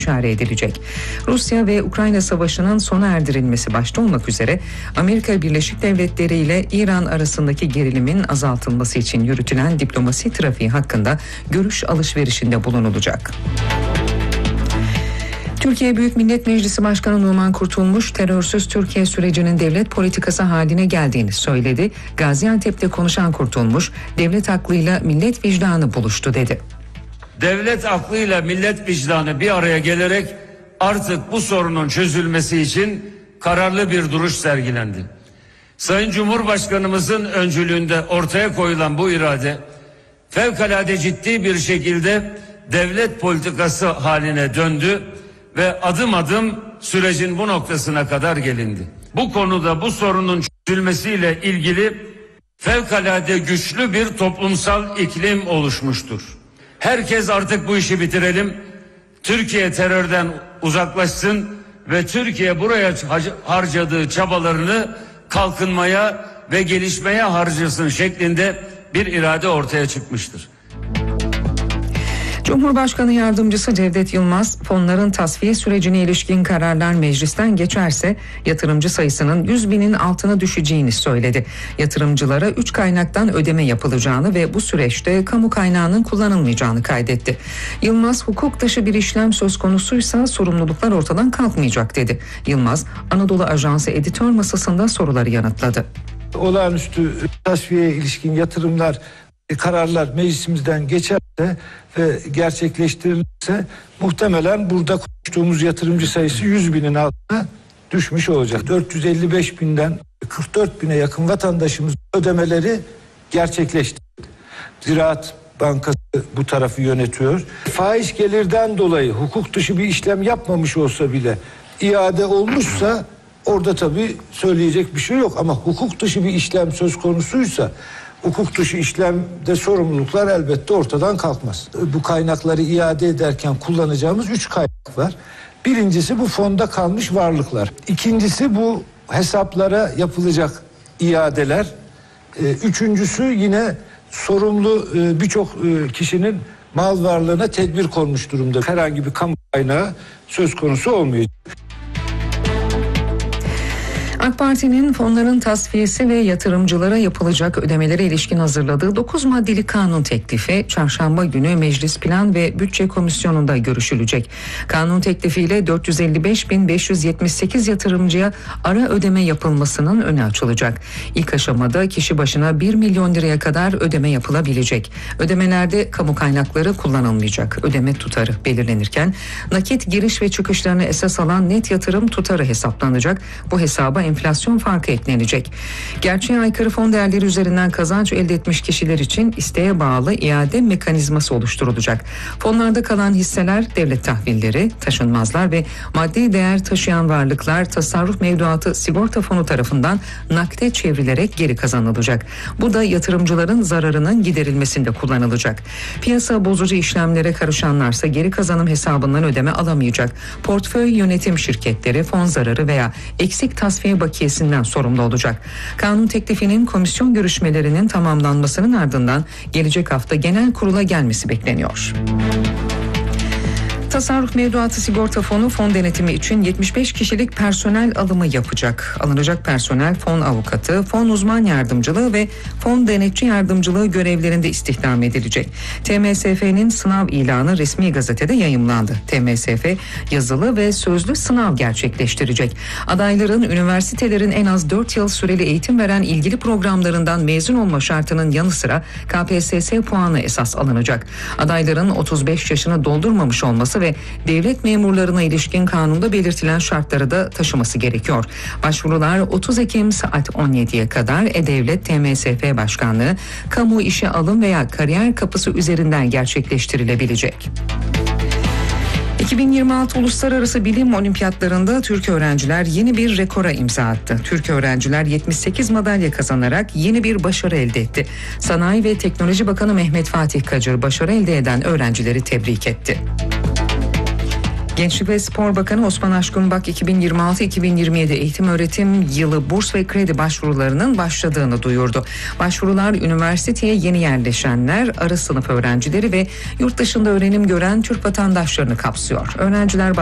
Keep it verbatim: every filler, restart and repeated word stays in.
istişare edilecek. Rusya ve Ukrayna savaşının sona erdirilmesi başta olmak üzere Amerika Birleşik Devletleri ile İran arasındaki gerilimin azaltılması için yürütülen diplomasi trafiği hakkında görüş alışverişinde bulunulacak. Türkiye Büyük Millet Meclisi Başkanı Numan Kurtulmuş, terörsüz Türkiye sürecinin devlet politikası haline geldiğini söyledi. Gaziantep'te konuşan Kurtulmuş, devlet aklıyla millet vicdanı buluştu dedi. Devlet aklıyla millet vicdanı bir araya gelerek artık bu sorunun çözülmesi için kararlı bir duruş sergilendi. Sayın Cumhurbaşkanımızın öncülüğünde ortaya koyulan bu irade fevkalade ciddi bir şekilde devlet politikası haline döndü ve adım adım sürecin bu noktasına kadar gelindi. Bu konuda bu sorunun çözülmesiyle ilgili fevkalade güçlü bir toplumsal iklim oluşmuştur. Herkes artık bu işi bitirelim, Türkiye terörden uzaklaşsın ve Türkiye buraya harcadığı çabalarını kalkınmaya ve gelişmeye harcasın şeklinde bir irade ortaya çıkmıştır. Cumhurbaşkanı Yardımcısı Cevdet Yılmaz, fonların tasfiye sürecine ilişkin kararlar meclisten geçerse yatırımcı sayısının yüz binin altına düşeceğini söyledi. Yatırımcılara üç kaynaktan ödeme yapılacağını ve bu süreçte kamu kaynağının kullanılmayacağını kaydetti. Yılmaz, hukuk dışı bir işlem söz konusuysa sorumluluklar ortadan kalkmayacak dedi. Yılmaz, Anadolu Ajansı editör masasında soruları yanıtladı. Olağanüstü tasfiyeye ilişkin yatırımlar, kararlar meclisimizden geçerse ve gerçekleştirilirse muhtemelen burada konuştuğumuz yatırımcı sayısı yüz binin altına düşmüş olacak. dört yüz elli beş binden kırk dört bine yakın vatandaşımız ödemeleri gerçekleştirdi. Ziraat Bankası bu tarafı yönetiyor. Faiz gelirden dolayı hukuk dışı bir işlem yapmamış olsa bile iade olmuşsa orada tabii söyleyecek bir şey yok. Ama hukuk dışı bir işlem söz konusuysa hukuk dışı işlemde sorumluluklar elbette ortadan kalkmaz. Bu kaynakları iade ederken kullanacağımız üç kaynak var. Birincisi bu fonda kalmış varlıklar. İkincisi bu hesaplara yapılacak iadeler. Üçüncüsü yine sorumlu birçok kişinin mal varlığına tedbir konmuş durumda. Herhangi bir kamu kaynağı söz konusu olmayacak. AK Parti'nin fonların tasfiyesi ve yatırımcılara yapılacak ödemelere ilişkin hazırladığı dokuz maddeli kanun teklifi çarşamba günü Meclis Plan ve Bütçe Komisyonu'nda görüşülecek. Kanun teklifiyle dört yüz elli beş bin beş yüz yetmiş sekiz yatırımcıya ara ödeme yapılmasının önü açılacak. İlk aşamada kişi başına bir milyon liraya kadar ödeme yapılabilecek. Ödemelerde kamu kaynakları kullanılmayacak. Ödeme tutarı belirlenirken nakit giriş ve çıkışlarını esas alan net yatırım tutarı hesaplanacak. Bu hesaba enflasyon farkı eklenecek. Gerçeğe aykırı fon değerleri üzerinden kazanç elde etmiş kişiler için isteğe bağlı iade mekanizması oluşturulacak. Fonlarda kalan hisseler, devlet tahvilleri, taşınmazlar ve maddi değer taşıyan varlıklar tasarruf mevduatı sigorta fonu tarafından nakde çevrilerek geri kazanılacak. Bu da yatırımcıların zararının giderilmesinde kullanılacak. Piyasa bozucu işlemlere karışanlarsa geri kazanım hesabından ödeme alamayacak. Portföy yönetim şirketleri fon zararı veya eksik tasfiye bakiyesinden sorumlu olacak. Kanun teklifinin komisyon görüşmelerinin tamamlanmasının ardından gelecek hafta genel kurula gelmesi bekleniyor. Tasarruf Mevduatı Sigorta Fonu fon denetimi için yetmiş beş kişilik personel alımı yapacak. Alınacak personel fon avukatı, fon uzman yardımcılığı ve fon denetçi yardımcılığı görevlerinde istihdam edilecek. T M S F'nin sınav ilanı resmi gazetede yayımlandı. T M S F yazılı ve sözlü sınav gerçekleştirecek. Adayların üniversitelerin en az dört yıl süreli eğitim veren ilgili programlarından mezun olma şartının yanı sıra K P S S puanı esas alınacak. Adayların otuz beş yaşını doldurmamış olması ve devlet memurlarına ilişkin kanunda belirtilen şartları da taşıması gerekiyor. Başvurular otuz Ekim saat on yediye kadar E-Devlet T M S F Başkanlığı, kamu işe alım veya kariyer kapısı üzerinden gerçekleştirilebilecek. iki bin yirmi altı Uluslararası Bilim Olimpiyatlarında Türk öğrenciler yeni bir rekora imza attı. Türk öğrenciler yetmiş sekiz madalya kazanarak yeni bir başarı elde etti. Sanayi ve Teknoloji Bakanı Mehmet Fatih Kacır başarı elde eden öğrencileri tebrik etti. Gençlik ve Spor Bakanı Osman Aşkınbak iki bin yirmi altı iki bin yirmi yedi eğitim öğretim yılı burs ve kredi başvurularının başladığını duyurdu. Başvurular üniversiteye yeni yerleşenler, ara sınıf öğrencileri ve yurt dışında öğrenim gören Türk vatandaşlarını kapsıyor. Öğrenciler